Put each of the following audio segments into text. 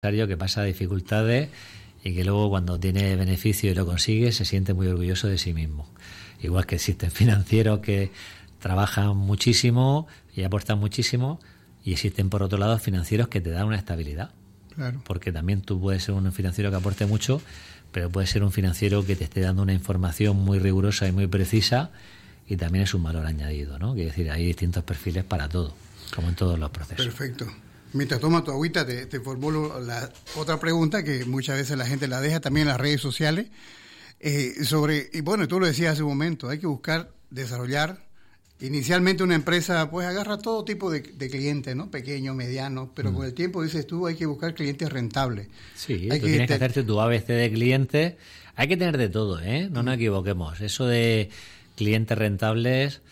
empresario que pasa dificultades y que luego cuando tiene beneficio y lo consigue se siente muy orgulloso de sí mismo. Igual que existen financieros que trabajan muchísimo y aportan muchísimo, y existen por otro lado financieros que te dan una estabilidad. Claro. Porque también tú puedes ser un financiero que aporte mucho, pero puede ser un financiero que te esté dando una información muy rigurosa y muy precisa, y también es un valor añadido, ¿no? Quiere decir, hay distintos perfiles para todo, como en todos los procesos. Perfecto. Mientras tomas tu agüita, te formulo la otra pregunta que muchas veces la gente la deja también en las redes sociales. Y bueno, tú lo decías hace un momento, hay que buscar desarrollar. Inicialmente una empresa pues agarra todo tipo de clientes, ¿no? Pequeños, medianos, pero con el tiempo, dices tú, hay que buscar clientes rentables. Sí, tú tienes que hacerte tu ABC de clientes. Hay que tener de todo, ¿eh? No nos equivoquemos. Eso de clientes rentables,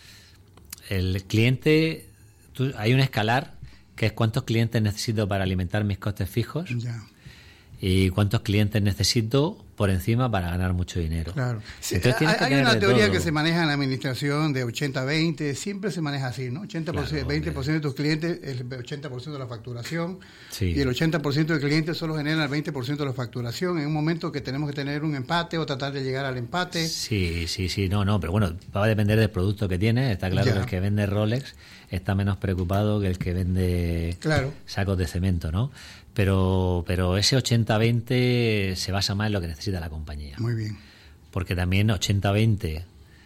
el cliente, hay un escalar que es cuántos clientes necesito para alimentar mis costes fijos. Ya. Y cuántos clientes necesito por encima para ganar mucho dinero. Claro. Sí, hay una teoría que se maneja en la administración de 80-20, siempre se maneja así, ¿no? 80%, claro, 20% de tus clientes, el 80% de la facturación, sí. Y el 80% de clientes solo generan el 20% de la facturación. En un momento que tenemos que tener un empate o tratar de llegar al empate. Sí, no, pero bueno, va a depender del producto que tienes. Está claro que el que vende Rolex está menos preocupado que el que vende sacos de cemento, ¿no? Pero ese 80-20 se basa más en lo que necesita la compañía. Muy bien. Porque también 80-20,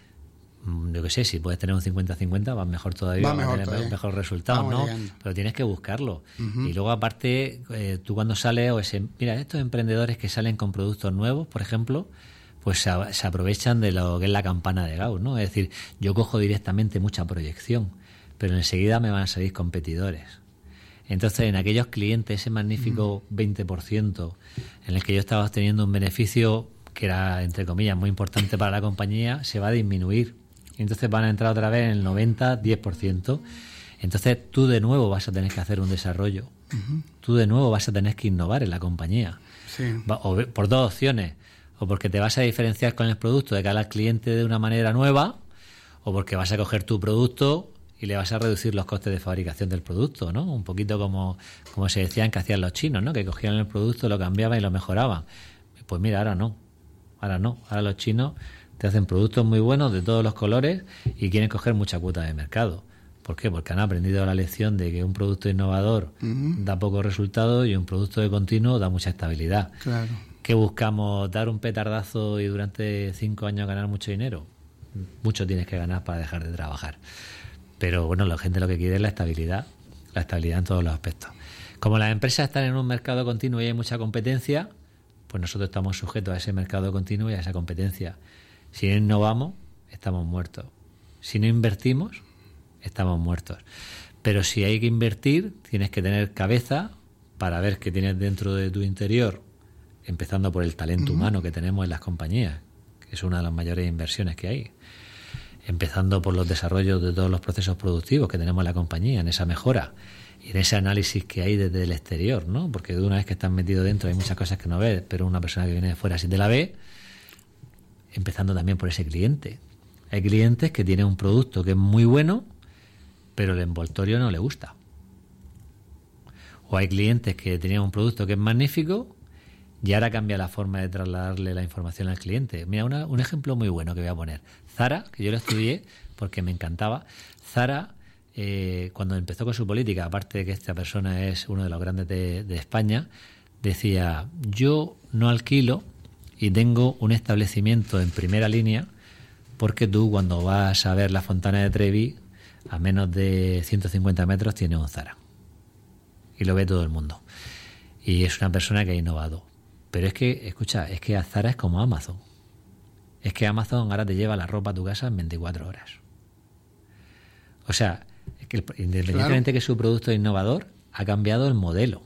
yo qué sé, si puedes tener un 50-50, vas mejor todavía, vas a tener mejor resultado, ¿no? Pero tienes que buscarlo. Y luego, aparte, tú cuando sales, mira, estos emprendedores que salen con productos nuevos, por ejemplo, pues se aprovechan de lo que es la campana de Gauss, ¿no? Es decir, yo cojo directamente mucha proyección, pero enseguida me van a salir competidores. Entonces, en aquellos clientes, ese magnífico 20% en el que yo estaba obteniendo un beneficio que era, entre comillas, muy importante para la compañía, se va a disminuir. Y entonces van a entrar otra vez en el 90-10%. Entonces, tú de nuevo vas a tener que hacer un desarrollo. Tú de nuevo vas a tener que innovar en la compañía. Sí. O por dos opciones. O porque te vas a diferenciar con el producto de cara al cliente de una manera nueva, o porque vas a coger tu producto y le vas a reducir los costes de fabricación del producto, ¿no? Un poquito como se decían que hacían los chinos, ¿no? Que cogían el producto, lo cambiaban y lo mejoraban. Pues mira, ahora no. Ahora los chinos te hacen productos muy buenos de todos los colores y quieren coger mucha cuota de mercado. ¿Por qué? Porque han aprendido la lección de que un producto innovador da poco resultado y un producto de continuo da mucha estabilidad. Claro. ¿Qué buscamos? ¿Dar un petardazo y durante 5 años ganar mucho dinero? Mucho tienes que ganar para dejar de trabajar. Pero bueno, la gente lo que quiere es la estabilidad en todos los aspectos. Como las empresas están en un mercado continuo y hay mucha competencia, pues nosotros estamos sujetos a ese mercado continuo y a esa competencia. Si no innovamos, estamos muertos. Si no invertimos, estamos muertos. Pero si hay que invertir, tienes que tener cabeza para ver qué tienes dentro de tu interior, empezando por el talento humano que tenemos en las compañías, que es una de las mayores inversiones que hay. Empezando por los desarrollos de todos los procesos productivos que tenemos en la compañía, en esa mejora y en ese análisis que hay desde el exterior, ¿no? Porque de una vez que estás metido dentro hay muchas cosas que no ves, pero una persona que viene de fuera sí te la ve. Empezando también por ese cliente. Hay clientes que tienen un producto que es muy bueno, pero el envoltorio no le gusta. O hay clientes que tenían un producto que es magnífico y ahora cambia la forma de trasladarle la información al cliente. Mira, un ejemplo muy bueno que voy a poner. Zara, que yo lo estudié porque me encantaba. Zara, cuando empezó con su política, aparte de que esta persona es uno de los grandes de España, decía, yo no alquilo y tengo un establecimiento en primera línea porque tú cuando vas a ver la Fontana de Trevi, a menos de 150 metros tienes un Zara. Y lo ve todo el mundo. Y es una persona que ha innovado. Pero es que, escucha, es que Zara es como Amazon. Es que Amazon ahora te lleva la ropa a tu casa en 24 horas. O sea, es que independientemente de que su producto es innovador, ha cambiado el modelo.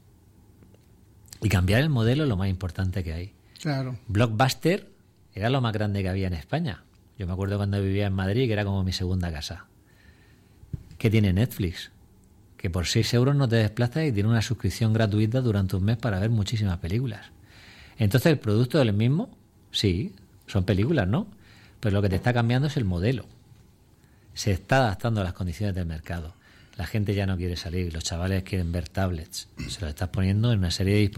Y cambiar el modelo es lo más importante que hay. Claro. Blockbuster era lo más grande que había en España. Yo me acuerdo cuando vivía en Madrid, que era como mi segunda casa. ¿Qué tiene Netflix? Que por 6 euros no te desplazas y tiene una suscripción gratuita durante un mes para ver muchísimas películas. Entonces, ¿el producto es el mismo? Sí, son películas, ¿no? Pero lo que te está cambiando es el modelo. Se está adaptando a las condiciones del mercado. La gente ya no quiere salir, los chavales quieren ver tablets. Se los estás poniendo en una serie de